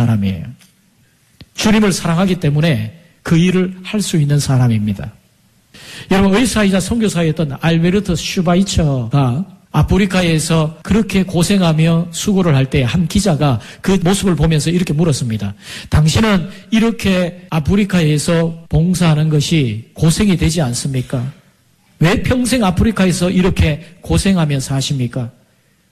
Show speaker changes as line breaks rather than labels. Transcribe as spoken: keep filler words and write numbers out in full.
사람이에요. 주님을 사랑하기 때문에 그 일을 할 수 있는 사람입니다. 여러분, 의사이자 선교사였던 알베르트 슈바이처가 아프리카에서 그렇게 고생하며 수고를 할 때 한 기자가 그 모습을 보면서 이렇게 물었습니다. 당신은 이렇게 아프리카에서 봉사하는 것이 고생이 되지 않습니까? 왜 평생 아프리카에서 이렇게 고생하며 사십니까?